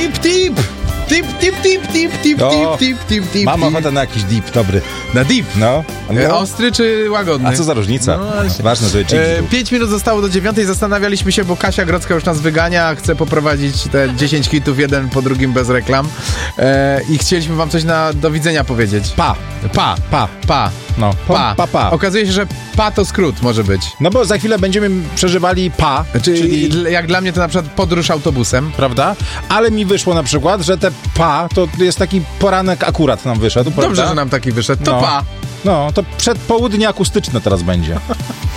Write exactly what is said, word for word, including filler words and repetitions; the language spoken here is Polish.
Dip, dip! Dip, dip, dip, dip, dip, O, dip, dip, dip, dip. Mam ochotę na jakiś dip dobry. Na dip. No. E, no. Ostry czy łagodny? A co za różnica? No właśnie. Ważne, żeby chipsy E, był. Pięć minut zostało do dziewiątej. Zastanawialiśmy się, bo Kasia Grodzka już nas wygania, chce poprowadzić te dziesięć hitów, jeden po drugim bez reklam. E, I chcieliśmy wam coś na do widzenia powiedzieć. Pa. Pa, Pa. pa, No. pa. Pa, pa. Okazuje się, że pa to skrót może być. No bo za chwilę będziemy przeżywali pa, Czyli, czyli... jak dla mnie to na przykład podróż autobusem. Prawda? Ale mi wyszło na przykład, że te pa, to jest taki poranek akurat nam wyszedł, prawda? Dobrze, że nam taki wyszedł. To No. pa. No, to przedpołudnie akustyczne teraz będzie.